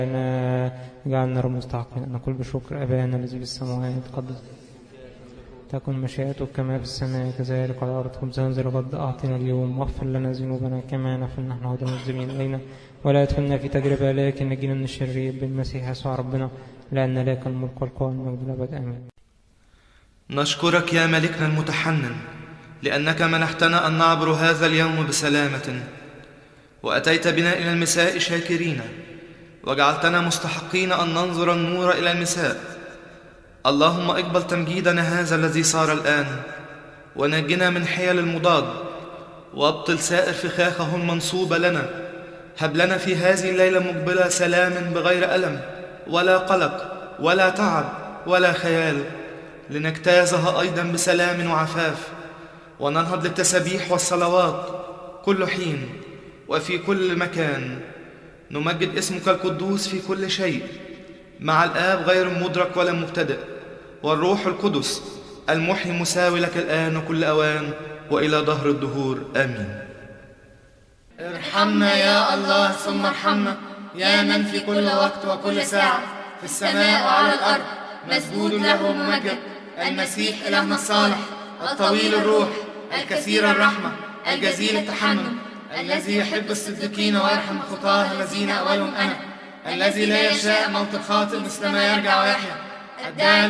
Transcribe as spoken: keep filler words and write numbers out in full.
جعلنا مستحقين أن نقول بشكر أبانا الذي في السماوات قدس تكن مشيئتك كما في السماء كذلك على الأرض. خبزنا ذا الغد أعطنا اليوم واغفر لنا ذنوبنا كما نغفر نحن أيضا المذنبين إلينا ولا تدخلنا في تجربة لكن نجينا من الشرير بالمسيح يسوع ربنا لأن لك الملك والقوة والمجد والأبد آمين. نشكرك يا ملكنا المتحنن لأنك منحتنا أن نعبر هذا اليوم بسلامة، وأتيت بنا إلى المساء شاكرين، وجعلتنا مستحقين أن ننظر النور إلى المساء. اللهم اقبل تمجيدنا هذا الذي صار الآن، ونجنا من حيل المضاد، وابطل سائر فخاخه المنصوبة لنا. هب لنا في هذه الليلة مقبلة سلام بغير ألم ولا قلق ولا تعب ولا خيال، لنجتازها أيضا بسلام وعفاف، وننهض للتسابيح والصلوات كل حين وفي كل مكان، نمجد اسمك القدوس في كل شيء مع الآب غير مدرك ولا مبتدئ، والروح القدس المحيي مساوي لك الآن وكل أوان وإلى دهر الدهور آمين. ارحمنا يا الله ثم ارحمنا، يا من في كل وقت وكل ساعة في السماء وعلى الأرض مسجود له وممجد، المسيح إلهنا الصالح الطويل الروح الكثير الرحمة الجزيل التحنن، الذي يحب الصديقين ويرحم الخطاة الذين أولهم أنا، الذي لا يشاء موت الخاطئ مثل ما يرجع ويحيا، الداعي